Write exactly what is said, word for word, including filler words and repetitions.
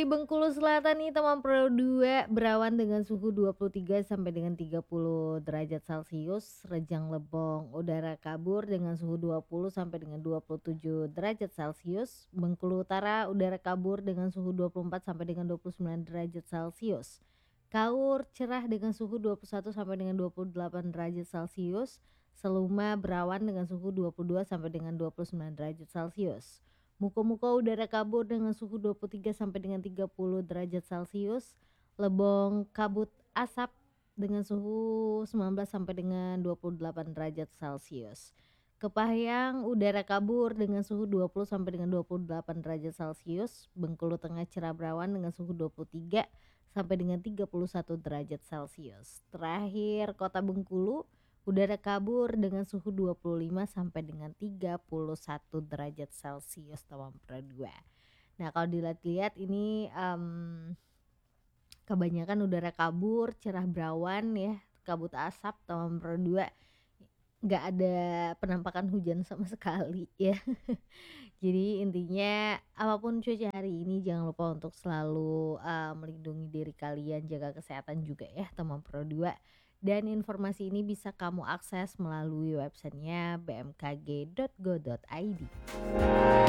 Di Bengkulu Selatan nih teman Pro dua berawan dengan suhu dua puluh tiga sampai dengan tiga puluh derajat Celcius, Rejang Lebong udara kabur dengan suhu dua puluh sampai dengan dua puluh tujuh derajat Celcius, Bengkulu Utara udara kabur dengan suhu dua puluh empat sampai dengan dua puluh sembilan derajat Celcius. Kaur cerah dengan suhu dua puluh satu sampai dengan dua puluh delapan derajat Celcius, Seluma berawan dengan suhu dua puluh dua sampai dengan dua puluh sembilan derajat Celcius. Muko-muko udara kabur dengan suhu dua puluh tiga sampai dengan tiga puluh derajat Celcius. Lebong kabut asap dengan suhu sembilan belas sampai dengan dua puluh delapan derajat Celcius. Kepahyang udara kabur dengan suhu dua puluh sampai dengan dua puluh delapan derajat Celcius. Bengkulu Tengah cerah berawan dengan suhu dua puluh tiga sampai dengan tiga puluh satu derajat Celcius. Terakhir Kota Bengkulu udara kabur dengan suhu dua puluh lima sampai dengan tiga puluh satu derajat Celcius teman Pro dua. Nah, kalau dilihat-lihat ini um, kebanyakan udara kabur, cerah berawan ya, kabut asap teman Pro dua. Nggak ada penampakan hujan sama sekali ya. Jadi intinya apapun cuaca hari ini jangan lupa untuk selalu uh, melindungi diri kalian, jaga kesehatan juga ya teman Pro dua. Dan informasi ini bisa kamu akses melalui websitenya b m k g dot go dot i d.